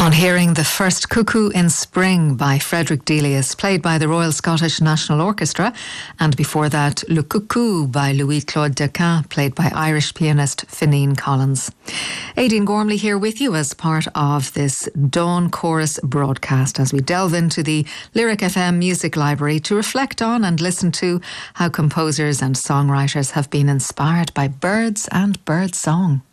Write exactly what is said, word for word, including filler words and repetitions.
On hearing the first Cuckoo in Spring by Frederick Delius, played by the Royal Scottish National Orchestra, and before that Le Cuckoo by Louis-Claude Dequin, played by Irish pianist Fineen Collins. Aideen Gormley here with you as part of this Dawn Chorus broadcast as we delve into the Lyric F M music library to reflect on and listen to how composers and songwriters have been inspired by birds and bird song.